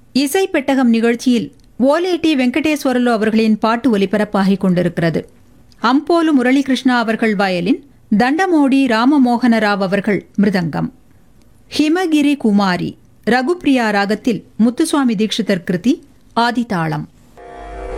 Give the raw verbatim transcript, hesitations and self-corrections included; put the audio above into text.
இசை பெட்டகம் நிகழ்ச்சியில் ஓலேடி வெங்கடேஸ்வரலு அவர்களின் பாட்டு ஒலிபரப்பாகிக் கொண்டிருக்கிறது. அம்போலு முரளிகிருஷ்ணா அவர்கள் வயலின், தண்டமோடி ராமமோகன ராவ் அவர்கள் மிருதங்கம். ஹிமகிரி குமாரி ரகுப்பிரியா ராகத்தில் முத்துசுவாமி தீட்சிதர் கிருதி, ஆதிதாளம்.